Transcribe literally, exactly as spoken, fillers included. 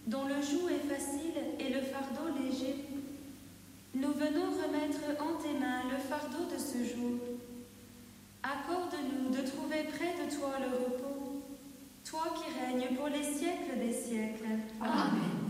dont le joug est facile et le fardeau léger. Nous venons remettre en tes mains le fardeau de ce jour. Accorde-nous de trouver près de toi le repos, toi qui règnes pour les siècles des siècles. Amen.